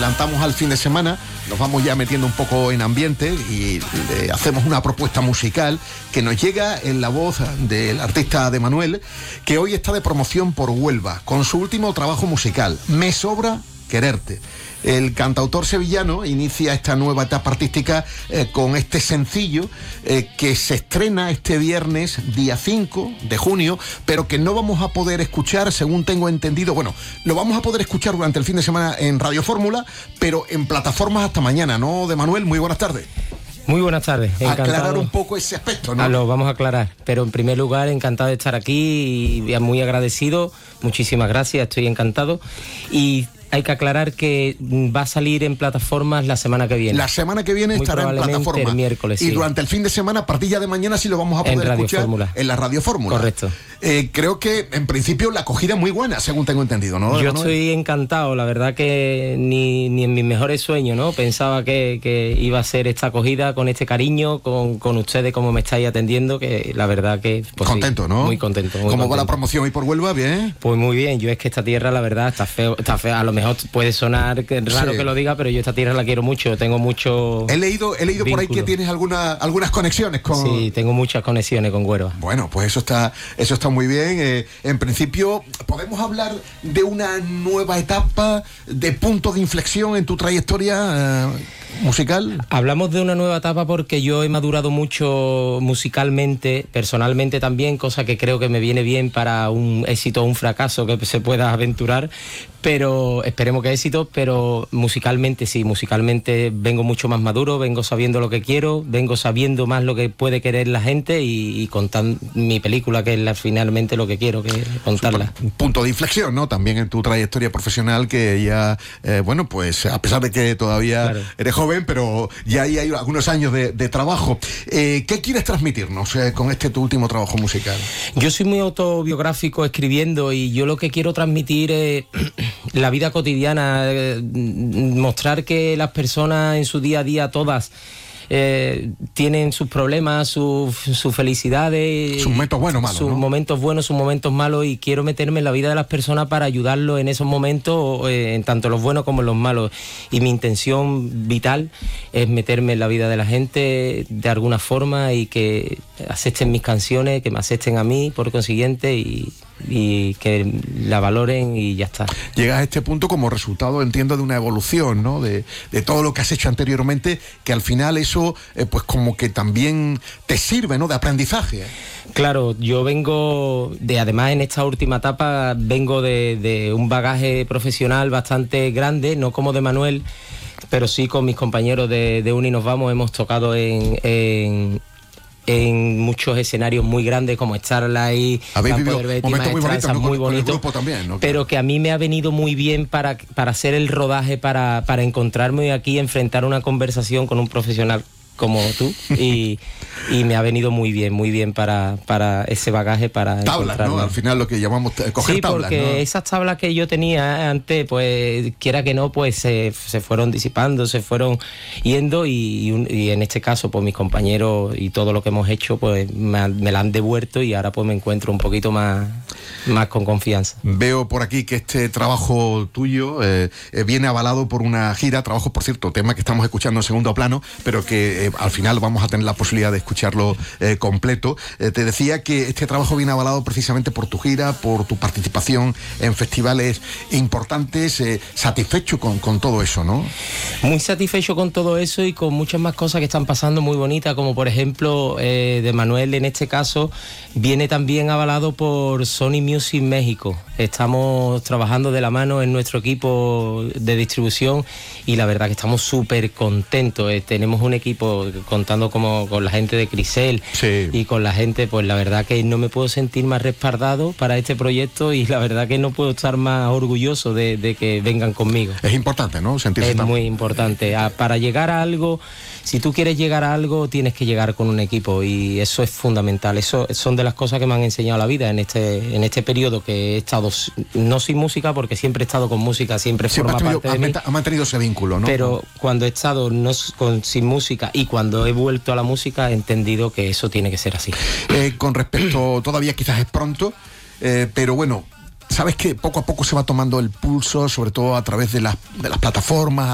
adelantamos al fin de semana, nos vamos ya metiendo un poco en ambiente y hacemos una propuesta musical que nos llega en la voz del artista de Manuel, que hoy está de promoción por Huelva, con su último trabajo musical, Me sobra quererte. El cantautor sevillano inicia esta nueva etapa artística con este sencillo que se estrena este viernes, día 5 de junio, pero que no vamos a poder escuchar, según tengo entendido. Bueno, lo vamos a poder escuchar durante el fin de semana en Radio Fórmula, pero en plataformas hasta mañana, ¿no? De Manuel, muy buenas tardes. Muy buenas tardes, encantado. Aclarar un poco ese aspecto, ¿no? Lo vamos a aclarar, pero en primer lugar encantado de estar aquí y muy agradecido, muchísimas gracias, estoy encantado. Y hay que aclarar que va a salir en plataformas la semana que viene. La semana que viene estará en plataformas. El miércoles, sí. Y durante el fin de semana, a partir ya de mañana, sí lo vamos a poder escuchar Fórmula. En la Radio Fórmula. Correcto. Creo que, en principio, la acogida es muy buena, según tengo entendido, ¿no? Yo estoy encantado, la verdad que ni en mis mejores sueños, ¿no? Pensaba que iba a ser esta acogida con este cariño, con ustedes, como me estáis atendiendo, que la verdad que... Pues, contento, sí, ¿no? Muy contento. ¿Cómo va la promoción hoy por Huelva? ¿Bien? Pues muy bien, yo es que esta tierra, la verdad, está fea. A lo mejor puede sonar raro que lo diga, pero yo esta tierra la quiero mucho, tengo mucho... He leído por ahí que tienes algunas conexiones con... Sí, tengo muchas conexiones con Huelva. Bueno, pues eso está muy bien. En principio, ¿podemos hablar de una nueva etapa, de punto de inflexión en tu trayectoria musical? Hablamos de una nueva etapa porque yo he madurado mucho musicalmente, personalmente también, cosa que creo que me viene bien para un éxito o un fracaso que se pueda aventurar, pero esperemos que éxito, pero musicalmente sí, musicalmente vengo mucho más maduro, vengo sabiendo lo que quiero, vengo sabiendo más lo que puede querer la gente y contar mi película, que es finalmente lo que quiero, que es contarla. Un punto de inflexión, ¿no? También en tu trayectoria profesional, que ya, bueno, pues a pesar de que todavía eres joven, pero ya hay algunos años de trabajo. ¿Qué quieres transmitirnos con este tu último trabajo musical? Yo soy muy autobiográfico escribiendo y yo lo que quiero transmitir es la vida cotidiana, mostrar que las personas en su día a día todas tienen sus problemas, sus felicidades, sus momentos buenos, malos, sus momentos buenos, sus momentos malos, y quiero meterme en la vida de las personas para ayudarlos en esos momentos, en tanto los buenos como en los malos. Y mi intención vital es meterme en la vida de la gente de alguna forma y que acepten mis canciones, que me acepten a mí por consiguiente y que la valoren y ya está. Llegas a este punto como resultado, entiendo, de una evolución, ¿no? De todo lo que has hecho anteriormente, que al final eso, pues como que también te sirve, ¿no? De aprendizaje. Claro, yo vengo además en esta última etapa, vengo de un bagaje profesional bastante grande, no como de Manuel, pero sí con mis compañeros de Uni Nos Vamos, hemos tocado en muchos escenarios muy grandes como Starlight, habéis vivido momentos muy bonitos, ¿no? muy bonito, con el grupo también, ¿no? Pero que a mí me ha venido muy bien para hacer el rodaje, para encontrarme aquí y enfrentar una conversación con un profesional como tú y me ha venido muy bien para ese bagaje, para tablas, ¿no? Al final lo que llamamos coger tablas, porque ¿no? esas tablas que yo tenía antes, pues quiera que no, pues se fueron disipando, se fueron yendo y en este caso, pues mis compañeros y todo lo que hemos hecho, pues me la han devuelto y ahora pues me encuentro un poquito más con confianza. Veo por aquí que este trabajo tuyo viene avalado por una gira, trabajo, por cierto, tema que estamos escuchando en segundo plano, pero que al final vamos a tener la posibilidad de escucharlo completo. Te decía que este trabajo viene avalado precisamente por tu gira, por tu participación en festivales importantes, satisfecho con todo eso, ¿no? Muy satisfecho con todo eso y con muchas más cosas que están pasando muy bonitas, como por ejemplo de Manuel en este caso, viene también avalado por Sony Music México. Estamos trabajando de la mano en nuestro equipo de distribución y la verdad que estamos súper contentos. Tenemos un equipo contando como con la gente de Crisel, sí, y con la gente, pues la verdad que no me puedo sentir más respaldado para este proyecto y la verdad que no puedo estar más orgulloso de que vengan conmigo. Es importante, ¿no? Sentirse es muy importante. Para llegar a algo, si tú quieres llegar a algo, tienes que llegar con un equipo y eso es fundamental. Eso son de las cosas que me han enseñado la vida en este periodo que he estado, no sin música, porque siempre he estado con música, siempre forma parte de mí. Ha mantenido ese vínculo, ¿no? Pero cuando he estado sin música y cuando he vuelto a la música, he entendido que eso tiene que ser así. Con respecto, todavía quizás es pronto, pero bueno, sabes que poco a poco se va tomando el pulso, sobre todo a través de las plataformas,